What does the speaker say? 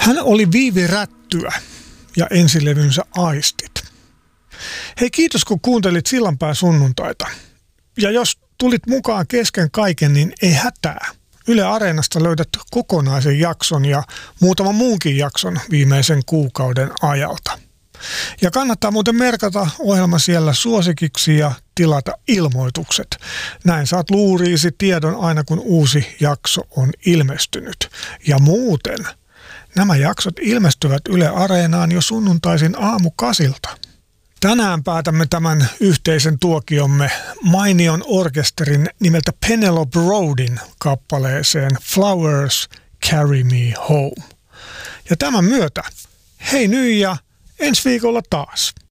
Hän oli Viivi Rättyä ja ensilevynsä Aistit. Hei, kiitos kun kuuntelit Sillanpään sunnuntaita. Ja jos tulit mukaan kesken kaiken, niin ei hätää. Yle Areenasta löydät kokonaisen jakson ja muutaman muunkin jakson viimeisen kuukauden ajalta. Ja kannattaa muuten merkata ohjelma siellä suosikiksi ja tilata ilmoitukset. Näin saat luuriisi tiedon aina kun uusi jakso on ilmestynyt. Ja muuten, nämä jaksot ilmestyvät Yle Areenaan jo sunnuntaisin aamu-8. Tänään päätämme tämän yhteisen tuokiomme mainion orkesterin nimeltä Penelope Roadin kappaleeseen Flowers Carry Me Home. Ja tämän myötä, hei nyt ja ensi viikolla taas.